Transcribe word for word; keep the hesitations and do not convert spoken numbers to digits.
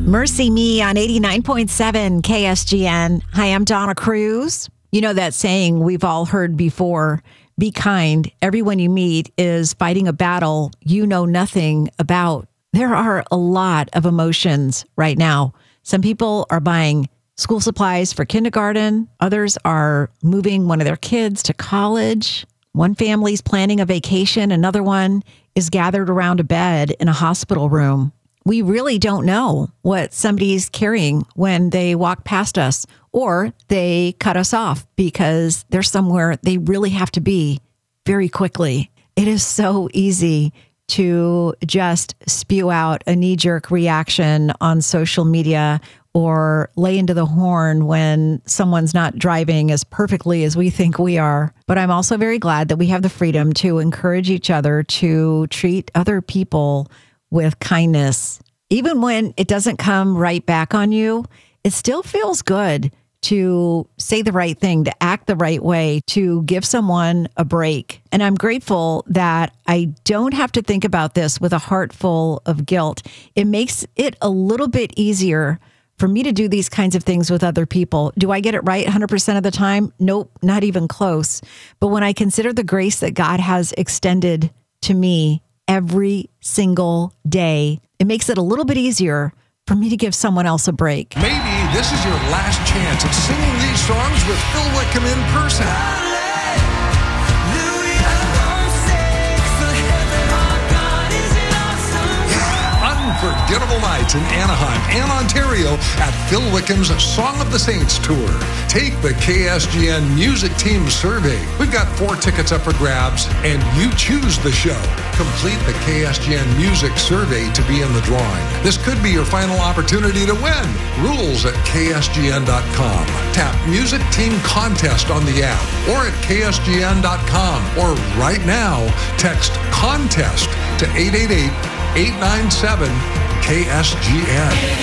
Mercy Me on eighty-nine point seven K S G N. Hi, I'm Donna Cruz. You know that saying we've all heard before, be kind. Everyone you meet is fighting a battle you know nothing about. There are a lot of emotions right now. Some people are buying school supplies for kindergarten. Others are moving one of their kids to college. One family's planning a vacation. Another one is gathered around a bed in a hospital room. We really don't know what somebody's carrying when they walk past us or they cut us off because they're somewhere they really have to be very quickly. It is so easy to just spew out a knee-jerk reaction on social media or lay into the horn when someone's not driving as perfectly as we think we are. But I'm also very glad that we have the freedom to encourage each other to treat other people with kindness. Even when it doesn't come right back on you, it still feels good to say the right thing, to act the right way, to give someone a break. And I'm grateful that I don't have to think about this with a heart full of guilt. It makes it a little bit easier for me to do these kinds of things with other people. Do I get it right one hundred percent of the time? Nope, not even close. But when I consider the grace that God has extended to me every single day, it makes it a little bit easier for me to give someone else a break. Maybe this is your last chance at singing these songs with Phil Wickham in person. Unforgettable nights in Anaheim and Ontario at Phil Wickham's Song of the Saints Tour. Take the K S G N Music Team Survey. We've got four tickets up for grabs, and you choose the show. Complete the K S G N Music Survey to be in the drawing. This could be your final opportunity to win. Rules at K S G N dot com. Tap Music Team Contest on the app or at K S G N dot com. Or right now, text CONTEST to eight eight eight, eight nine seven, K S G N.